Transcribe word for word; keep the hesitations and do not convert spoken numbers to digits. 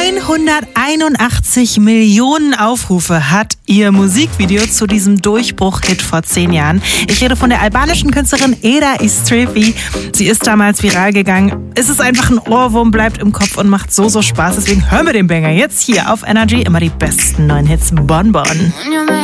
hunderteinundachtzig Millionen Aufrufe hat ihr Musikvideo zu diesem Durchbruch-Hit vor zehn Jahren. Ich rede von der albanischen Künstlerin Eda Istrefi. Sie ist damals viral gegangen. Es ist einfach ein Ohrwurm, bleibt im Kopf und macht so, so Spaß. Deswegen hören wir den Banger jetzt hier auf Energy. Immer die besten neuen Hits. Bon Bon.